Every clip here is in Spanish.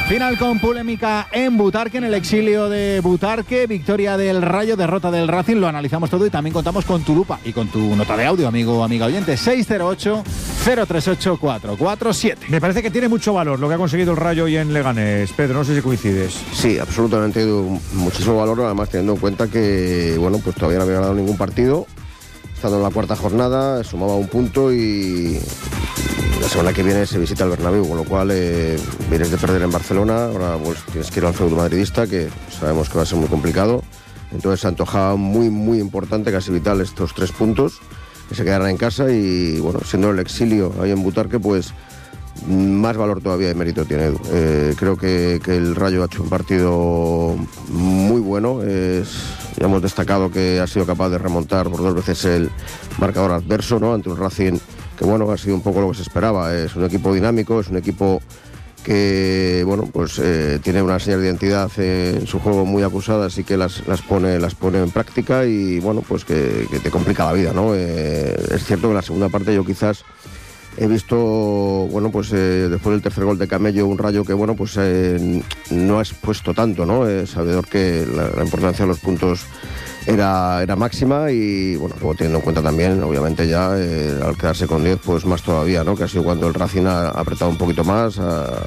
Final con polémica en Butarque, en el exilio de Butarque, victoria del Rayo, derrota del Racing, lo analizamos todo y también contamos con tu lupa y con tu nota de audio, amigo, amiga oyente, 608-038-447. Me parece que tiene mucho valor lo que ha conseguido el Rayo hoy en Leganés. Pedro, no sé si coincides. Sí, absolutamente muchísimo valor, además teniendo en cuenta que, bueno, pues todavía no había ganado ningún partido, estando en la cuarta jornada, sumaba un punto y la semana que viene se visita el Bernabéu, con lo cual vienes de perder en Barcelona, ahora pues tienes que ir al feudo madridista, que sabemos que va a ser muy complicado. Entonces se antojaba muy, muy importante, casi vital, estos 3 puntos, que se quedaran en casa y, bueno, siendo el exilio ahí en Butarque, pues más valor todavía de mérito tiene Edu. Creo que el Rayo ha hecho un partido muy bueno. Ya hemos destacado que ha sido capaz de remontar por 2 veces el marcador adverso, ¿no?, ante un Racing que, bueno, ha sido un poco lo que se esperaba. Es un equipo dinámico, es un equipo que, bueno, pues tiene una señal de identidad en su juego muy acusada, así que las pone en práctica y, bueno, pues que te complica la vida, ¿no? Es cierto que en la segunda parte yo quizás he visto, bueno, pues después del tercer gol de Camello, un Rayo que, bueno, pues no ha expuesto tanto, ¿no? Sabedor que la importancia de los puntos era máxima y, bueno, luego teniendo en cuenta también, obviamente ya al quedarse con 10, pues más todavía, ¿no? Que ha sido cuando el Racing ha apretado un poquito más,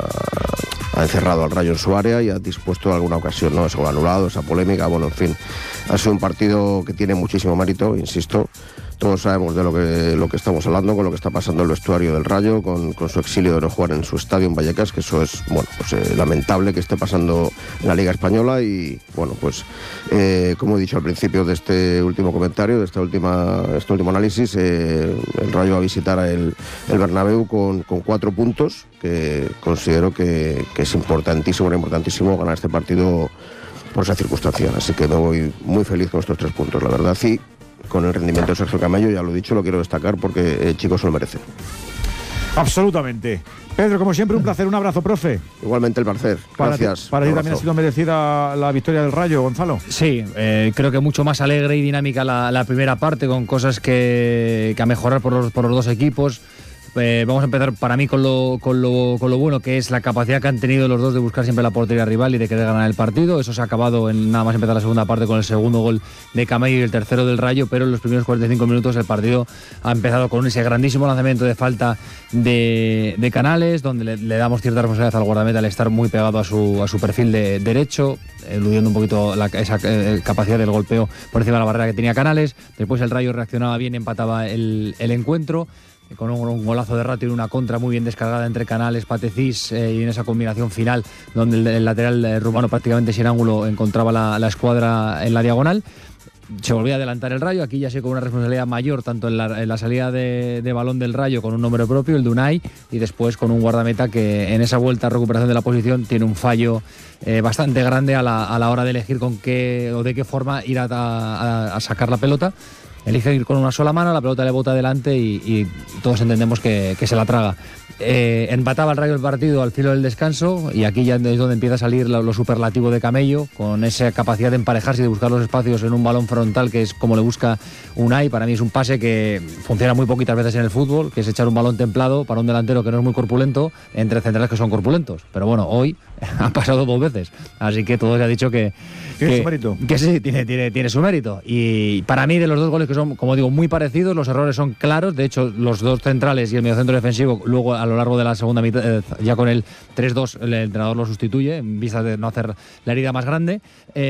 ha encerrado al Rayo en su área y ha dispuesto alguna ocasión, ¿no? Ese gol anulado, esa polémica, bueno, en fin, ha sido un partido que tiene muchísimo mérito, insisto. Todos sabemos de lo que estamos hablando, con lo que está pasando el vestuario del Rayo, con su exilio de no jugar en su estadio en Vallecas, que eso es, bueno, pues lamentable que esté pasando en la Liga Española y, bueno, pues como he dicho al principio de este último comentario, de este último análisis, el Rayo va a visitar el Bernabéu con 4 puntos, que considero que es importantísimo ganar este partido por esa circunstancia, así que me voy muy feliz con estos 3 puntos, la verdad, y con el rendimiento de Sergio Camello, ya lo he dicho, lo quiero destacar porque el chico se lo merece. Absolutamente. Pedro, como siempre, un placer, un abrazo, profe. Igualmente el placer, gracias. Para ti también ha sido merecida la victoria del Rayo, Gonzalo. Sí, creo que mucho más alegre y dinámica la primera parte, con cosas que a mejorar por los 2 equipos. Vamos a empezar para mí con lo bueno, que es la capacidad que han tenido los dos de buscar siempre la portería rival y de querer ganar el partido. Eso se ha acabado en nada más empezar la segunda parte con el segundo gol de Camello y el tercero del Rayo, pero en los primeros 45 minutos el partido ha empezado con ese grandísimo lanzamiento de falta de Canales, donde le damos cierta responsabilidad al guardameta al estar muy pegado a su perfil de derecho, eludiendo un poquito esa capacidad del golpeo por encima de la barrera que tenía Canales. Después el Rayo reaccionaba bien, empataba el encuentro con un golazo de Rato y una contra muy bien descargada entre Canales, Patecís, y en esa combinación final donde el lateral rumano prácticamente sin ángulo encontraba la escuadra en la diagonal. Se volvía a adelantar el Rayo, aquí ya sí con una responsabilidad mayor, tanto en la salida de balón del Rayo con un nombre propio, el de Unai, y después con un guardameta que en esa vuelta a recuperación de la posición tiene un fallo bastante grande a la hora de elegir con qué o de qué forma ir a sacar la pelota. Elige ir con una sola mano, la pelota le bota adelante y todos entendemos que se la traga. Empataba el Rayo el partido al filo del descanso y aquí ya es donde empieza a salir lo superlativo de Camello, con esa capacidad de emparejarse y de buscar los espacios en un balón frontal, que es como le busca Unai. Para mí es un pase que funciona muy poquitas veces en el fútbol, que es echar un balón templado para un delantero que no es muy corpulento, entre centrales que son corpulentos. Pero bueno, hoy han pasado 2 veces, así que todo se ha dicho que tiene su mérito. Que sí, tiene su mérito. Y para mí, de los 2 goles, que son, como digo, muy parecidos, los errores son claros. De hecho, los 2 centrales y el mediocentro defensivo, luego a lo largo de la segunda mitad, ya con el 3-2, el entrenador lo sustituye en vista de no hacer la herida más grande.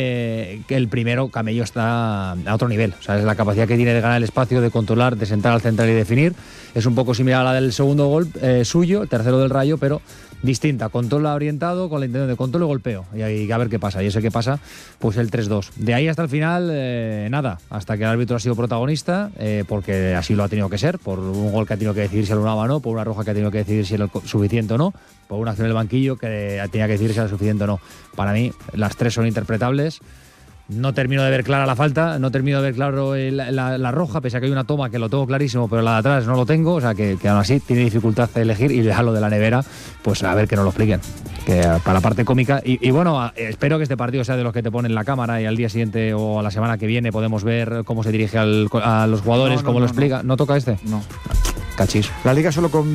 Que el primero, Camello, está a otro nivel. O sea, es la capacidad que tiene de ganar el espacio, de controlar, de sentar al central y definir. Es un poco similar a la del segundo gol suyo, el tercero del Rayo, pero distinta. Control orientado, con la intención de control y golpeo. Y a ver qué pasa. Y ese que pasa, pues el 3-2. De ahí hasta el final, nada. Hasta que el árbitro ha sido protagonista, porque así lo ha tenido que ser, por un gol que ha tenido que decidir si era o no, por una roja que ha tenido que decidir si era suficiente o no, por una acción en el banquillo que tenía que decidir si era suficiente o no. Para mí, las 3 son interpretables. No termino de ver clara la falta, no termino de ver claro la roja, pese a que hay una toma que lo tengo clarísimo, pero la de atrás no lo tengo, o sea que aún así tiene dificultad de elegir, y dejarlo de la nevera, pues a ver que nos lo expliquen, que para la parte cómica. Y bueno, espero que este partido sea de los que te ponen la cámara y al día siguiente o a la semana que viene podemos ver cómo se dirige a los jugadores, cómo lo explica. ¿No toca este? No. Cachis. La Liga solo con